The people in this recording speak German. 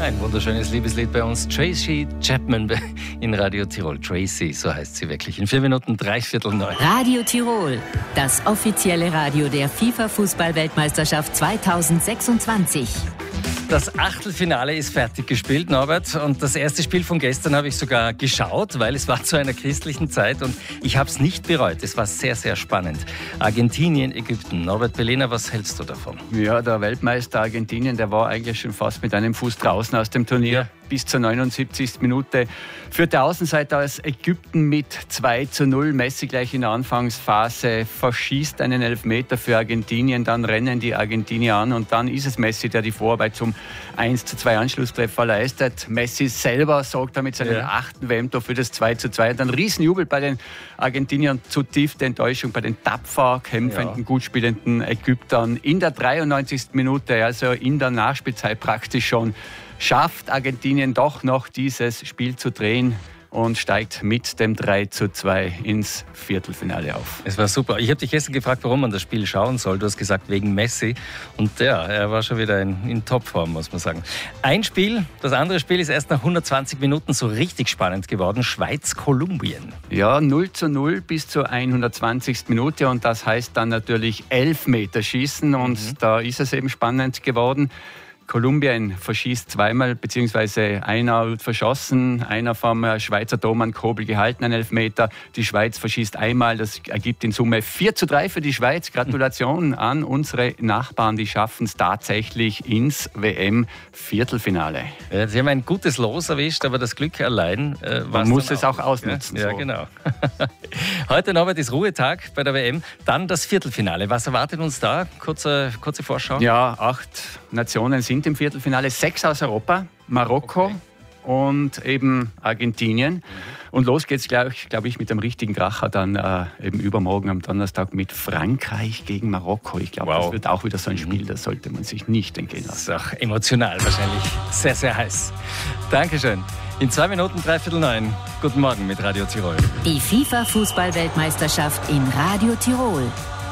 Ein wunderschönes Liebeslied bei uns. Tracy Chapman in Radio Tirol. Tracy, so heißt sie wirklich. In 4 Minuten 8:45. Radio Tirol, das offizielle Radio der FIFA-Fußball-Weltmeisterschaft 2026. Das Achtelfinale ist fertig gespielt, Norbert. Und das erste Spiel von gestern habe ich sogar geschaut, weil es war zu einer christlichen Zeit und ich habe es nicht bereut. Es war sehr, sehr spannend. Argentinien, Ägypten. Norbert Bellena, was hältst du davon? Ja, der Weltmeister Argentinien, der war eigentlich schon fast mit einem Fuß draußen aus dem Turnier. Ja. Bis zur 79. Minute führte Außenseiter aus Ägypten mit 2:0. Messi gleich in der Anfangsphase verschießt einen Elfmeter für Argentinien. Dann rennen die Argentinier an und dann ist es Messi, der die Vorarbeit zum 1:2 Anschlusstreffer leistet. Messi selber sorgt damit seinen 8. WM-Tor für das 2:2. Und dann Riesenjubel bei den Argentiniern, zu tiefste Enttäuschung bei den tapfer kämpfenden, gut spielenden Ägyptern. In der 93. Minute, also in der Nachspielzeit praktisch schon, schafft Argentinien doch noch dieses Spiel zu drehen und steigt mit dem 3:2 ins Viertelfinale auf. Es war super. Ich habe dich gestern gefragt, warum man das Spiel schauen soll. Du hast gesagt, wegen Messi. Und ja, er war schon wieder in Topform, muss man sagen. Ein Spiel, das andere Spiel ist erst nach 120 Minuten so richtig spannend geworden. Schweiz-Kolumbien. Ja, 0:0 bis zur 120. Minute. Und das heißt dann natürlich Elfmeterschießen. Und da ist es eben spannend geworden. Kolumbien verschießt zweimal, beziehungsweise einer wird verschossen, einer vom Schweizer Thomann Kobel gehalten, ein Elfmeter. Die Schweiz verschießt einmal, das ergibt in Summe 4:3 für die Schweiz. Gratulation an unsere Nachbarn, die schaffen es tatsächlich ins WM-Viertelfinale. Ja, sie haben ein gutes Los erwischt, aber das Glück allein man muss es auch ausnutzen. Ja, so. Genau. Heute, Norbert, ist Ruhetag bei der WM, dann das Viertelfinale. Was erwartet uns da? Kurze Vorschau. Ja, 8 Nationen sind im Viertelfinale, 6 aus Europa, Marokko und eben Argentinien. Und los geht's gleich, glaube ich, mit dem richtigen Kracher dann eben übermorgen am Donnerstag mit Frankreich gegen Marokko. Ich glaube, das wird auch wieder so ein Spiel, das sollte man sich nicht entgehen lassen. Das ist auch emotional wahrscheinlich sehr, sehr heiß. Dankeschön. In 2 Minuten 8:45. Guten Morgen mit Radio Tirol. Die FIFA-Fußball-Weltmeisterschaft in Radio Tirol.